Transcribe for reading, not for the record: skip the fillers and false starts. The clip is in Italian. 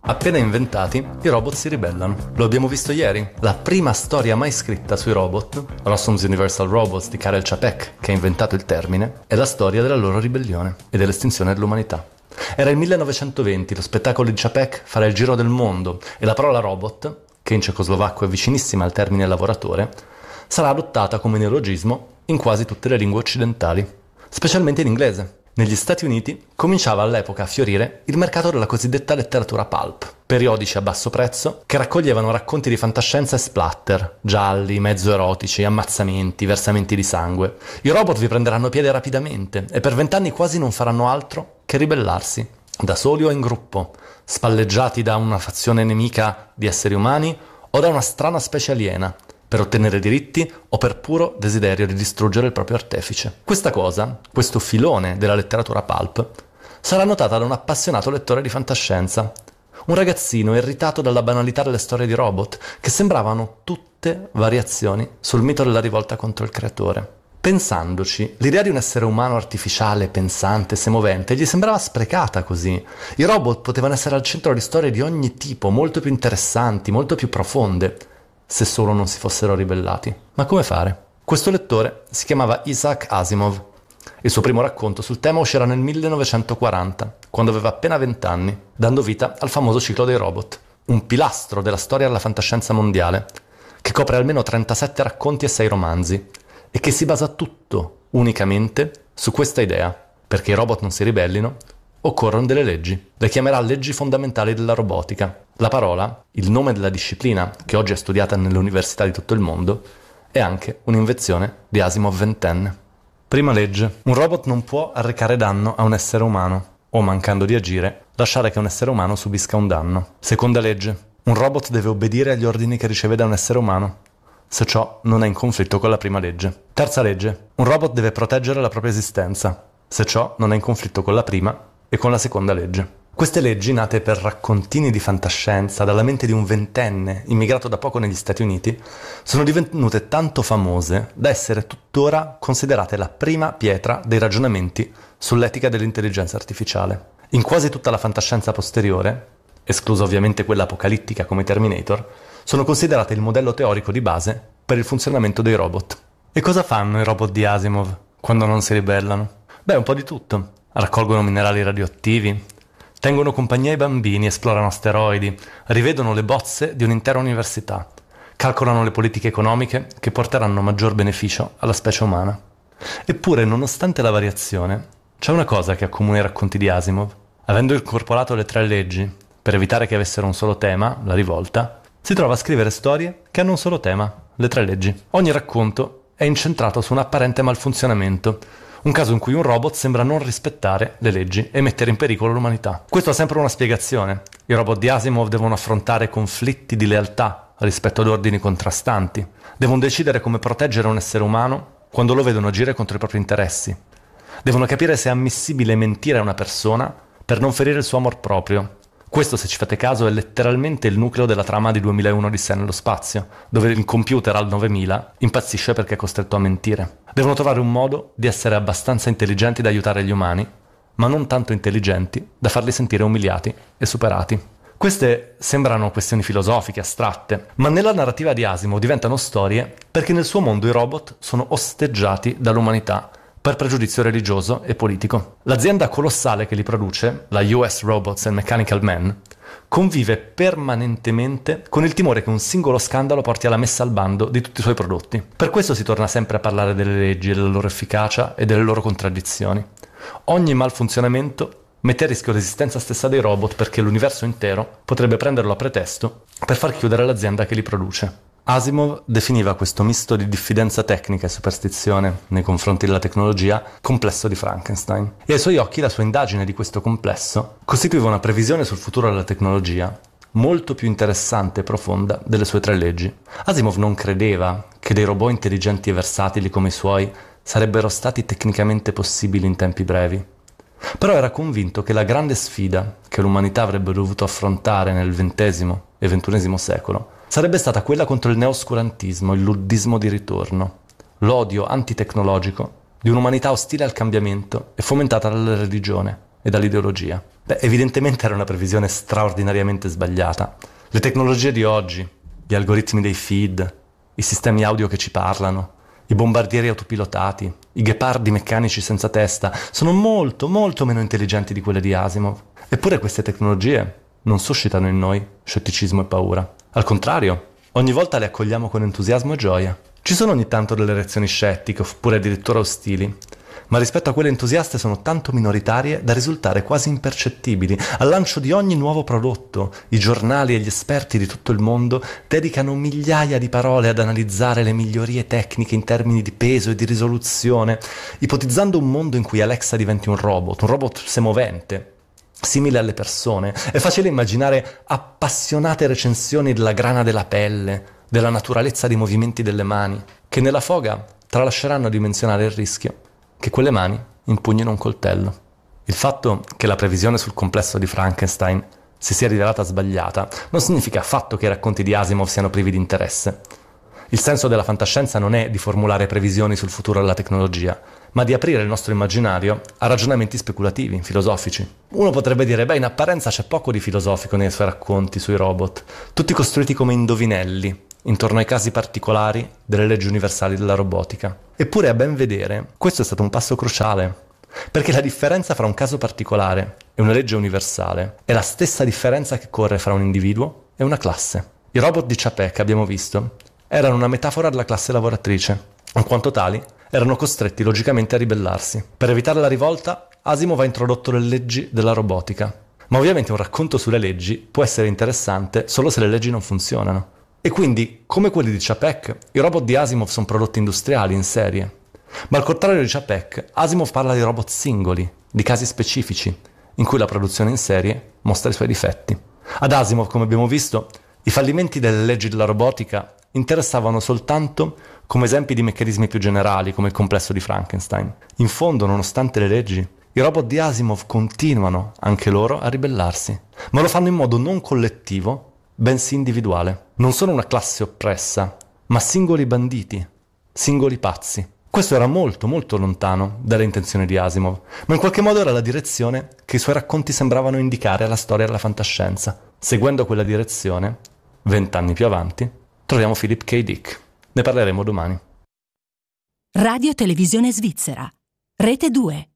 Appena inventati, i robot si ribellano. Lo abbiamo visto ieri. La prima storia mai scritta sui robot, Rossum's Universal Robots di Karel Čapek, che ha inventato il termine, è la storia della loro ribellione e dell'estinzione dell'umanità. Era il 1920, lo spettacolo di Čapek farà il giro del mondo e la parola robot, che in cecoslovacco è vicinissima al termine lavoratore, sarà adottata come neologismo in quasi tutte le lingue occidentali, specialmente in inglese. Negli Stati Uniti cominciava all'epoca a fiorire il mercato della cosiddetta letteratura pulp, periodici a basso prezzo che raccoglievano racconti di fantascienza e splatter, gialli, mezzo erotici, ammazzamenti, versamenti di sangue. I robot vi prenderanno piede rapidamente e per 20 anni quasi non faranno altro che ribellarsi, da soli o in gruppo, spalleggiati da una fazione nemica di esseri umani o da una strana specie aliena, per ottenere diritti o per puro desiderio di distruggere il proprio artefice. Questa cosa, questo filone della letteratura pulp, sarà notata da un appassionato lettore di fantascienza, un ragazzino irritato dalla banalità delle storie di robot, che sembravano tutte variazioni sul mito della rivolta contro il creatore. Pensandoci, l'idea di un essere umano artificiale, pensante, semovente, gli sembrava sprecata così. I robot potevano essere al centro di storie di ogni tipo, molto più interessanti, molto più profonde, se solo non si fossero ribellati. Ma come fare? Questo lettore si chiamava Isaac Asimov. Il suo primo racconto sul tema uscirà nel 1940, quando aveva appena 20 anni, dando vita al famoso ciclo dei robot, un pilastro della storia della fantascienza mondiale, che copre almeno 37 racconti e 6 romanzi, e che si basa tutto, unicamente, su questa idea. Perché i robot non si ribellino, occorrono delle leggi. Le chiamerà leggi fondamentali della robotica. La parola, il nome della disciplina, che oggi è studiata nelle università di tutto il mondo, è anche un'invenzione di Asimov ventenne. Prima legge. Un robot non può arrecare danno a un essere umano, o mancando di agire, lasciare che un essere umano subisca un danno. Seconda legge. Un robot deve obbedire agli ordini che riceve da un essere umano, se ciò non è in conflitto con la prima legge. Terza legge. Un robot deve proteggere la propria esistenza, se ciò non è in conflitto con la prima e con la seconda legge. Queste leggi, nate per raccontini di fantascienza dalla mente di un ventenne immigrato da poco negli Stati Uniti, sono divenute tanto famose da essere tuttora considerate la prima pietra dei ragionamenti sull'etica dell'intelligenza artificiale. In quasi tutta la fantascienza posteriore, esclusa ovviamente quella apocalittica come Terminator, sono considerate il modello teorico di base per il funzionamento dei robot. E cosa fanno i robot di Asimov quando non si ribellano? Beh, un po' di tutto. Raccolgono minerali radioattivi, tengono compagnia ai bambini, esplorano asteroidi, rivedono le bozze di un'intera università, calcolano le politiche economiche che porteranno maggior beneficio alla specie umana. Eppure, nonostante la variazione, c'è una cosa che accomuna i racconti di Asimov. Avendo incorporato le 3 leggi, per evitare che avessero un solo tema, la rivolta, si trova a scrivere storie che hanno un solo tema, le 3 leggi. Ogni racconto è incentrato su un apparente malfunzionamento, un caso in cui un robot sembra non rispettare le leggi e mettere in pericolo l'umanità. Questo ha sempre una spiegazione. I robot di Asimov devono affrontare conflitti di lealtà rispetto ad ordini contrastanti. Devono decidere come proteggere un essere umano quando lo vedono agire contro i propri interessi. Devono capire se è ammissibile mentire a una persona per non ferire il suo amor proprio. Questo, se ci fate caso, è letteralmente il nucleo della trama di 2001 Odissea nello spazio, dove il computer al 9000 impazzisce perché è costretto a mentire. Devono trovare un modo di essere abbastanza intelligenti da aiutare gli umani, ma non tanto intelligenti da farli sentire umiliati e superati. Queste sembrano questioni filosofiche, astratte, ma nella narrativa di Asimov diventano storie perché nel suo mondo i robot sono osteggiati dall'umanità per pregiudizio religioso e politico. L'azienda colossale che li produce, la US Robots and Mechanical Men, convive permanentemente con il timore che un singolo scandalo porti alla messa al bando di tutti i suoi prodotti. Per questo si torna sempre a parlare delle leggi, della loro efficacia e delle loro contraddizioni. Ogni malfunzionamento mette a rischio l'esistenza stessa dei robot perché l'universo intero potrebbe prenderlo a pretesto per far chiudere l'azienda che li produce. Asimov definiva questo misto di diffidenza tecnica e superstizione nei confronti della tecnologia complesso di Frankenstein. E ai suoi occhi la sua indagine di questo complesso costituiva una previsione sul futuro della tecnologia molto più interessante e profonda delle sue 3 leggi. Asimov non credeva che dei robot intelligenti e versatili come i suoi sarebbero stati tecnicamente possibili in tempi brevi. Però era convinto che la grande sfida che l'umanità avrebbe dovuto affrontare nel XX e XXI secolo sarebbe stata quella contro il neoscurantismo, il luddismo di ritorno, l'odio antitecnologico di un'umanità ostile al cambiamento e fomentata dalla religione, e dall'ideologia. Evidentemente era una previsione straordinariamente sbagliata. Le tecnologie di oggi, gli algoritmi dei feed, i sistemi audio che ci parlano, i bombardieri autopilotati, i ghepardi meccanici senza testa, sono molto, molto meno intelligenti di quelle di Asimov. Eppure queste tecnologie non suscitano in noi scetticismo e paura. Al contrario, ogni volta le accogliamo con entusiasmo e gioia. Ci sono ogni tanto delle reazioni scettiche oppure addirittura ostili, ma rispetto a quelle entusiaste sono tanto minoritarie da risultare quasi impercettibili. Al lancio di ogni nuovo prodotto, i giornali e gli esperti di tutto il mondo dedicano migliaia di parole ad analizzare le migliorie tecniche in termini di peso e di risoluzione, ipotizzando un mondo in cui Alexa diventi un robot semovente, simile alle persone. È facile immaginare appassionate recensioni della grana della pelle, della naturalezza dei movimenti delle mani, che nella foga tralasceranno di menzionare il rischio che quelle mani impugnino un coltello. Il fatto che la previsione sul complesso di Frankenstein si sia rivelata sbagliata non significa affatto che i racconti di Asimov siano privi di interesse. Il senso della fantascienza non è di formulare previsioni sul futuro della tecnologia, ma di aprire il nostro immaginario a ragionamenti speculativi, filosofici. Uno potrebbe dire, in apparenza c'è poco di filosofico nei suoi racconti sui robot, tutti costruiti come indovinelli, intorno ai casi particolari delle leggi universali della robotica. Eppure, a ben vedere, questo è stato un passo cruciale, perché la differenza fra un caso particolare e una legge universale è la stessa differenza che corre fra un individuo e una classe. I robot di Čapek, abbiamo visto, erano una metafora della classe lavoratrice, in quanto tali erano costretti logicamente a ribellarsi. Per evitare la rivolta, Asimov ha introdotto le leggi della robotica. Ma ovviamente un racconto sulle leggi può essere interessante solo se le leggi non funzionano. E quindi, come quelli di Čapek, i robot di Asimov sono prodotti industriali in serie. Ma al contrario di Čapek, Asimov parla di robot singoli, di casi specifici, in cui la produzione in serie mostra i suoi difetti. Ad Asimov, come abbiamo visto, i fallimenti delle leggi della robotica interessavano soltanto come esempi di meccanismi più generali, come il complesso di Frankenstein. In fondo, nonostante le leggi, i robot di Asimov continuano, anche loro, a ribellarsi, ma lo fanno in modo non collettivo, bensì individuale. Non sono una classe oppressa, ma singoli banditi, singoli pazzi. Questo era molto, molto lontano dalle intenzioni di Asimov, ma in qualche modo era la direzione che i suoi racconti sembravano indicare alla storia della fantascienza. Seguendo quella direzione, 20 anni più avanti, troviamo Philip K. Dick. Ne parleremo domani. Radio Televisione Svizzera, Rete 2.